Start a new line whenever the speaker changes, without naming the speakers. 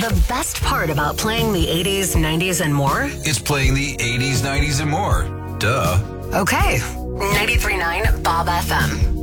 The best part about playing the 80s, 90s, and more?
It's playing the 80s, 90s, and more. Duh.
Okay. 93.9 Bob FM.